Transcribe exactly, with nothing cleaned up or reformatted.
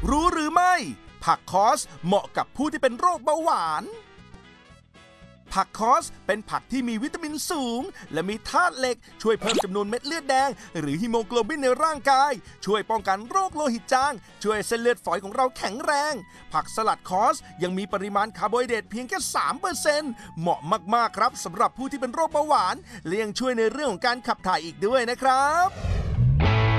รู้หรือไม่ผักคอสเหมาะกับผู้ที่เป็นโรคเบาหวานผักคอสเป็นผักที่มีวิตามินสูงและมีธาตุเหล็กช่วยเพิ่มจำนวนเม็ดเลือดแดงหรือฮีโมโกลบินในร่างกายช่วยป้องกันโรคโลหิตจางช่วยเส้นเลือดฝอยของเราแข็งแรงผักสลัดคอสยังมีปริมาณคาร์โบไฮเดรตเพียงแค่ สามเปอร์เซ็นต์ เหมาะมากๆครับสำหรับผู้ที่เป็นโรคเบาหวานและยังช่วยในเรื่องของการขับถ่ายอีกด้วยนะครับ